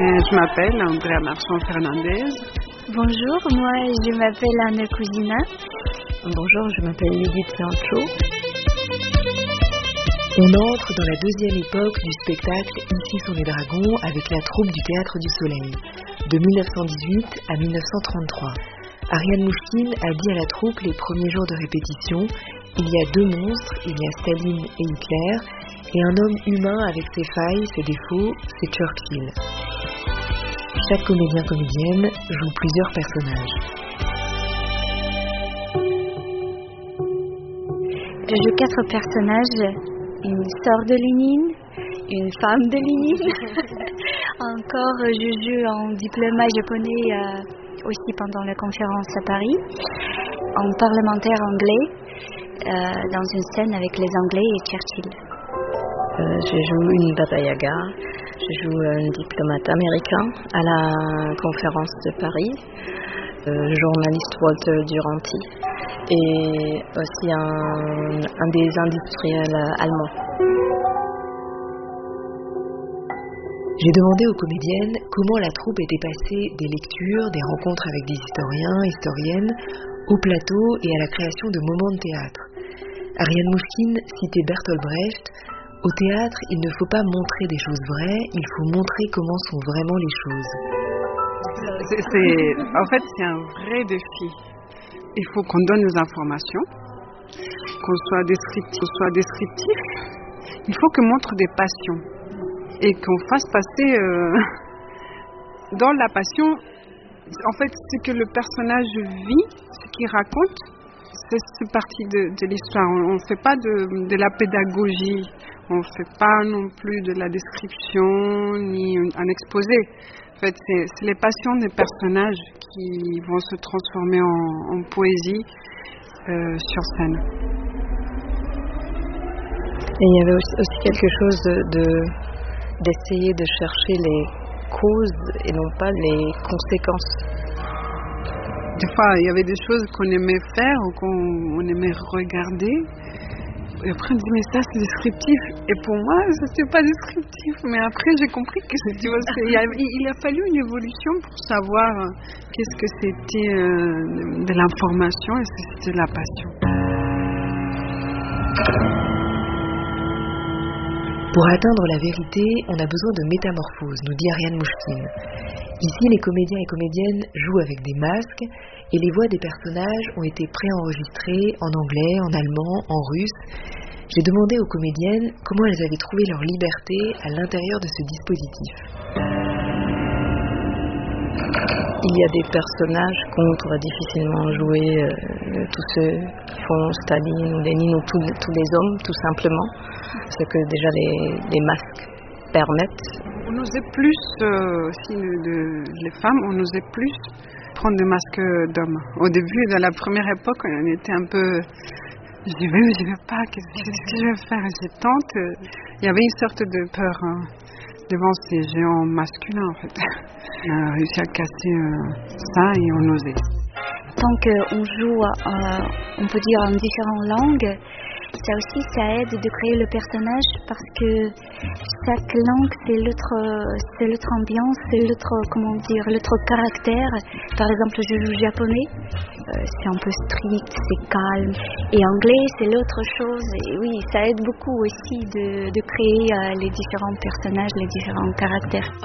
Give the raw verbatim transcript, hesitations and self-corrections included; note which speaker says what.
Speaker 1: Je m'appelle Andrea Marchand Fernandez.
Speaker 2: Bonjour, moi je m'appelle Anna Cousina.
Speaker 3: Bonjour, je m'appelle Lydie Sancho.
Speaker 4: On entre dans la deuxième époque du spectacle Ici sont les dragons avec la troupe du Théâtre du Soleil, de mille neuf cent dix-huit à mille neuf cent trente-trois. Ariane Mouchkine a dit à la troupe les premiers jours de répétition: il y a deux monstres, il y a Staline et Hitler, et un homme humain avec ses failles, ses défauts, c'est Churchill. Chaque comédien-comédienne joue plusieurs personnages.
Speaker 2: Je joue quatre personnages, une sœur de Lénine, une femme de Lénine. Encore, je joue en diplomate japonais euh, aussi pendant la conférence à Paris, en parlementaire anglais, euh, dans une scène avec les Anglais et Churchill.
Speaker 3: Euh, je joue une Baba Yaga, je joue un diplomate américain à la conférence de Paris, euh, journaliste Walter Duranty, et aussi un, un des industriels allemands.
Speaker 4: J'ai demandé aux comédiennes comment la troupe était passée des lectures, des rencontres avec des historiens, historiennes, au plateau et à la création de moments de théâtre. Ariane Mouchkine citait Bertolt Brecht. Au théâtre, il ne faut pas montrer des choses vraies, il faut montrer comment sont vraiment les choses.
Speaker 1: C'est, c'est, en fait, c'est un vrai défi. Il faut qu'on donne nos informations, qu'on soit descriptif, qu'on soit descriptif. Il faut qu'on montre des passions et qu'on fasse passer euh, dans la passion, en fait, ce que le personnage vit, ce qu'il raconte, c'est, c'est partie de, de l'histoire. On ne fait pas de, de la pédagogie. On ne fait pas non plus de la description ni un exposé. En fait, c'est, c'est les passions des personnages qui vont se transformer en, en poésie euh, sur scène.
Speaker 3: Et il y avait aussi quelque chose de, de, d'essayer de chercher les causes et non pas les conséquences.
Speaker 1: Des fois, il y avait des choses qu'on aimait faire ou qu'on on aimait regarder. Et après, on dit, mais ça, c'est descriptif. Et pour moi, ça, c'était pas descriptif. Mais après, j'ai compris que tu vois, il, a, il a fallu une évolution pour savoir qu'est-ce que c'était euh, de l'information et ce que c'était de la passion.
Speaker 4: Pour atteindre la vérité, on a besoin de métamorphose, nous dit Ariane Mouchkine. Ici, les comédiens et comédiennes jouent avec des masques et les voix des personnages ont été préenregistrées en anglais, en allemand, en russe. J'ai demandé aux comédiennes comment elles avaient trouvé leur liberté à l'intérieur de ce dispositif.
Speaker 3: Il y a des personnages qu'on pourrait difficilement jouer, euh, tous ceux qui font Staline ou Lénine ou tous, tous les hommes, tout simplement, ce que déjà les, les masques permettent.
Speaker 1: On osait plus, euh, aussi de, de, les femmes, on osait plus prendre des masques d'hommes. Au début, dans la première époque, on était un peu... J'y vais ou j'y vais pas, qu'est-ce, qu'est-ce que je vais faire? Et j'ai tente. Il y avait une sorte de peur hein, devant ces géants masculins, en fait. On a réussi à casser euh, ça et on osait.
Speaker 2: Tant qu'on joue, euh, on peut dire en différentes langues, ça aussi, ça aide de créer le personnage parce que chaque langue, c'est l'autre, c'est l'autre ambiance, c'est l'autre, comment dire, l'autre caractère. Par exemple, je joue japonais, euh, c'est un peu strict, c'est calme. Et anglais, c'est l'autre chose. Et oui, ça aide beaucoup aussi de, de créer euh, les différents personnages, les différents caractères.